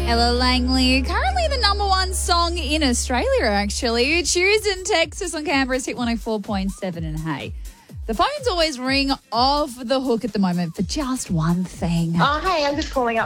Ella Langley, currently the number one song in Australia, actually. Choose and text us on Canberra's Hit 104.7. And hey, the phones always ring off the hook at the moment for just one thing. Oh, hey, I'm just calling up